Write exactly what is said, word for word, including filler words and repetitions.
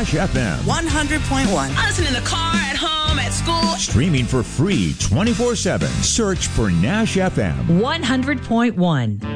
Nash F M. one hundred point one. I listen in the car, at home, at school. Streaming for free twenty-four seven. Search for Nash F M. one hundred point one.